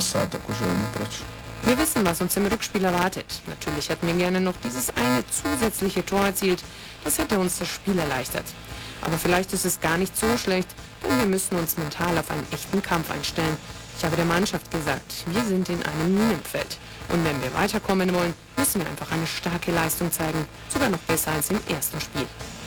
passata, cosa mi piace. Wir wissen, was uns im Rückspiel erwartet. Natürlich hätten wir gerne noch dieses eine zusätzliche Tor erzielt. Das hätte uns das Spiel erleichtert. Aber vielleicht ist es gar nicht so schlecht, denn wir müssen uns mental auf einen echten Kampf einstellen. Ich habe der Mannschaft gesagt, wir sind in einem Minenfeld. Und wenn wir weiterkommen wollen, müssen wir einfach eine starke Leistung zeigen. Sogar noch besser als im ersten Spiel.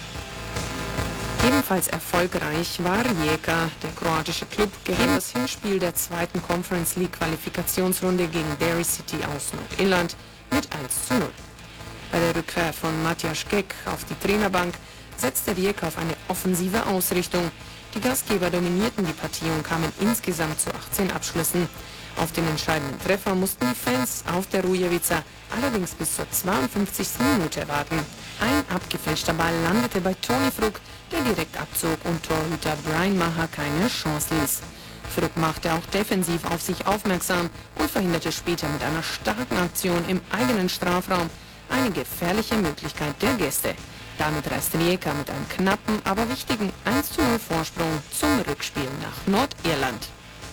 Ebenfalls erfolgreich war Rijeka. Der kroatische Klub gewann das Hinspiel der zweiten Conference League Qualifikationsrunde gegen Derry City aus Nordirland mit 1:0. Bei der Rückkehr von Matjaž Kek auf die Trainerbank setzte Rijeka auf eine offensive Ausrichtung. Die Gastgeber dominierten die Partie und kamen insgesamt zu 18 Abschlüssen. Auf den entscheidenden Treffer mussten die Fans auf der Rujevica allerdings bis zur 52. Minute warten. Ein abgefälschter Ball landete bei Toni Fruk, der direkt abzog und Torhüter Brian Maher keine Chance ließ. Fruk machte auch defensiv auf sich aufmerksam und verhinderte später mit einer starken Aktion im eigenen Strafraum eine gefährliche Möglichkeit der Gäste. Damit reist Rijeka mit einem knappen, aber wichtigen 1:0 Vorsprung zum Rückspiel nach Nordirland.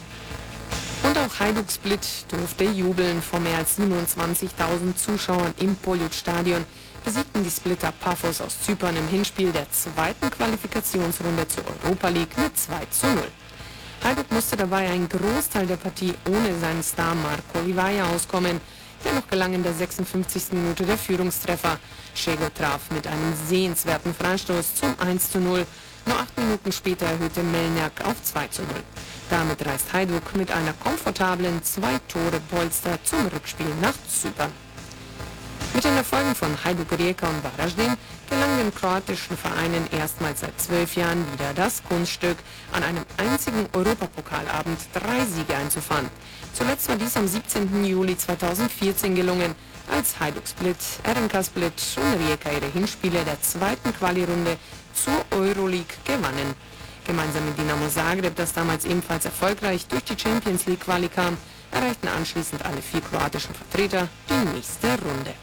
Und auch Hajduk Split durfte jubeln. Vor mehr als 27.000 Zuschauern im Poljud-Stadion besiegten die Splitter Paphos aus Zypern im Hinspiel der zweiten Qualifikationsrunde zur Europa League mit 2:0. Hajduk musste dabei einen Großteil der Partie ohne seinen Star Marko Livaja auskommen. Dennoch gelang in der 56. Minute der Führungstreffer. Šego traf mit einem sehenswerten Freistoß zum 1:0. Nur 8 Minuten später erhöhte Melniak auf 2:0. Damit reist Hajduk mit einer komfortablen 2-Tore-Polster zum Rückspiel nach Zypern. Mit den Erfolgen von Hajduk Rijeka und Varaždin gelang den kroatischen Vereinen erstmals seit 12 Jahren wieder das Kunststück, an einem einzigen Europapokalabend 3 Siege einzufahren. Zuletzt war dies am 17. Juli 2014 gelungen, als Hajduk Split, RNK Split und Rijeka ihre Hinspiele der zweiten Quali-Runde zur Euroleague gewannen. Gemeinsam mit Dinamo Zagreb, das damals ebenfalls erfolgreich durch die Champions League Quali kam, erreichten anschließend alle 4 kroatischen Vertreter die nächste Runde.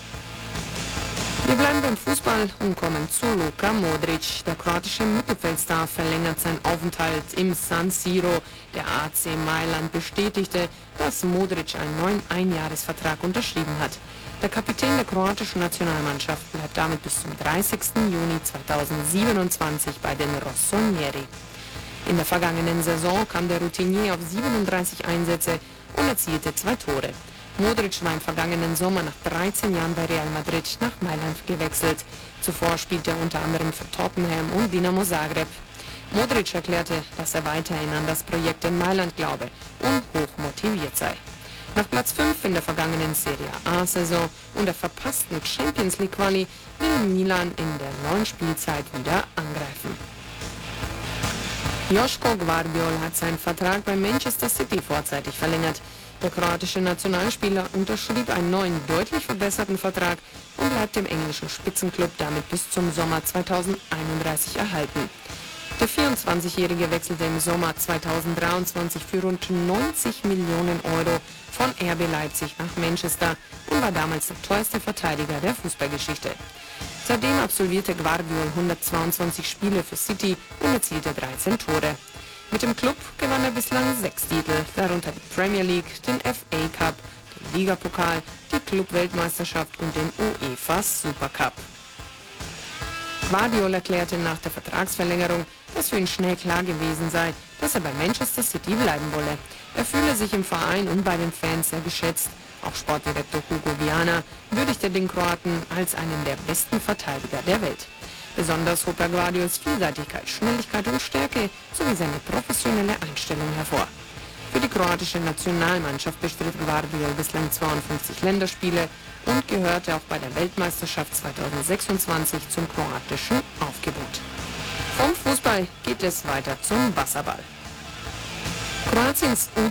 Wir bleiben beim Fußball und kommen zu Luka Modric. Der kroatische Mittelfeldstar verlängert seinen Aufenthalt im San Siro. Der AC Mailand bestätigte, dass Modric einen neuen Einjahresvertrag unterschrieben hat. Der Kapitän der kroatischen Nationalmannschaft bleibt damit bis zum 30. Juni 2027 bei den Rossoneri. In der vergangenen Saison kam der Routinier auf 37 Einsätze und erzielte 2 Tore. Modric war im vergangenen Sommer nach 13 Jahren bei Real Madrid nach Mailand gewechselt. Zuvor spielte er unter anderem für Tottenham und Dinamo Zagreb. Modric erklärte, dass er weiterhin an das Projekt in Mailand glaube und hoch motiviert sei. Nach Platz 5 in der vergangenen Serie A-Saison und der verpassten Champions League Quali will Milan in der neuen Spielzeit wieder angreifen. Joško Gvardiol hat seinen Vertrag bei Manchester City vorzeitig verlängert. Der kroatische Nationalspieler unterschrieb einen neuen, deutlich verbesserten Vertrag und bleibt dem englischen Spitzenklub damit bis zum Sommer 2031 erhalten. Der 24-Jährige wechselte im Sommer 2023 für rund 90 Millionen Euro von RB Leipzig nach Manchester und war damals der teuerste Verteidiger der Fußballgeschichte. Seitdem absolvierte Gvardiol 122 Spiele für City und erzielte 13 Tore. Mit dem Klub gewann er bislang 6 Titel, darunter die Premier League, den FA Cup, den Ligapokal, die Club-Weltmeisterschaft und den UEFA Supercup. Gvardiol erklärte nach der Vertragsverlängerung, dass für ihn schnell klar gewesen sei, dass er bei Manchester City bleiben wolle. Er fühle sich im Verein und bei den Fans sehr geschätzt. Auch Sportdirektor Hugo Viana würdigte den Kroaten als einen der besten Verteidiger der Welt. Besonders hob er Gvardiols Vielseitigkeit, Schnelligkeit und Stärke sowie seine professionelle Einstellung hervor. Für die kroatische Nationalmannschaft bestritt Gvardiol bislang 52 Länderspiele und gehörte auch bei der Weltmeisterschaft 2026 zum kroatischen Aufgebot. Vom Fußball geht es weiter zum Wasserball. Kroatiens